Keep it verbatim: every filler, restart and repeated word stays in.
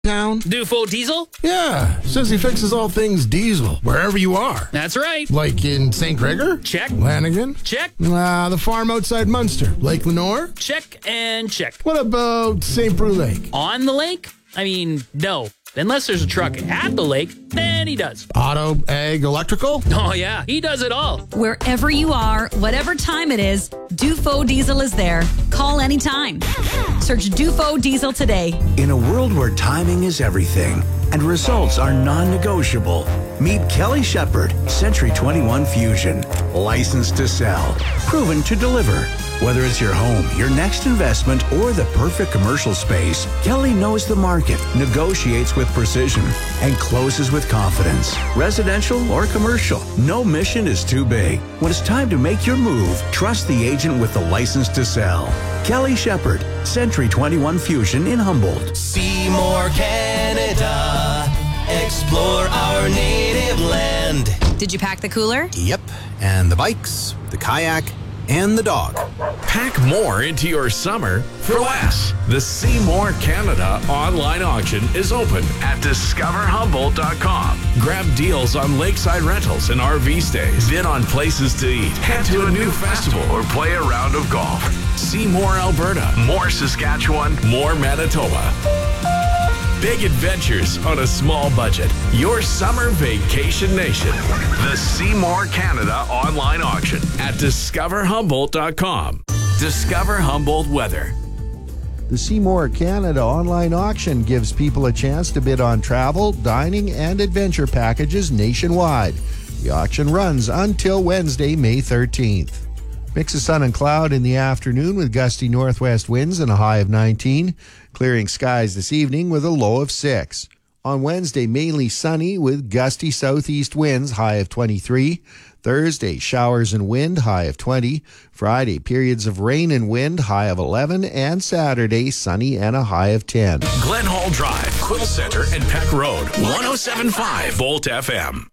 town? Dufo Diesel? Yeah, says he fixes all things diesel, wherever you are. That's right. Like in Saint Gregor? Check. Lanigan? Check. Ah, the farm outside Munster. Lake Lenore? Check and check. What about Saint Preux Lake? On the lake? I mean, no. Unless there's a truck at the lake, then he does. Auto, ag, electrical? Oh, yeah. He does it all. Wherever you are, whatever time it is, Dufo Diesel is there. Call anytime. Search Dufo Diesel today. In a world where timing is everything and results are non-negotiable, meet Kelly Shepard, Century twenty-one Fusion. Licensed to sell, proven to deliver. Whether it's your home, your next investment, or the perfect commercial space, Kelly knows the market, negotiates with precision, and closes with confidence. Residential or commercial, no mission is too big. When it's time to make your move, trust the agent with the license to sell. Kelly Shepard, Century twenty-one Fusion in Humboldt. Seymour, Canada. Explore our native land. Did you pack the cooler? Yep, and the bikes, the kayak, and the dog. Pack more into your summer for less. The Seymour Canada online auction is open at discover humboldt dot com. Grab deals on lakeside rentals and R V stays. Bid on places to eat. Head to a new festival or play a round of golf. See more Alberta, more Saskatchewan, more Manitoba. Big adventures on a small budget. Your summer vacation nation. The Seymour Canada online auction at discover humboldt dot com. Discover Humboldt weather. The Seymour Canada online auction gives people a chance to bid on travel, dining, and adventure packages nationwide. The auction runs until Wednesday, May thirteenth. Mix of sun and cloud in the afternoon with gusty northwest winds and a high of nineteen. Clearing skies this evening with a low of six. On Wednesday, mainly sunny with gusty southeast winds, high of twenty-three. Thursday, showers and wind, high of twenty. Friday, periods of rain and wind, high of eleven. And Saturday, sunny and a high of ten. Glen Hall Drive, Quill Center, and Peck Road. one oh seven point five Volt F M.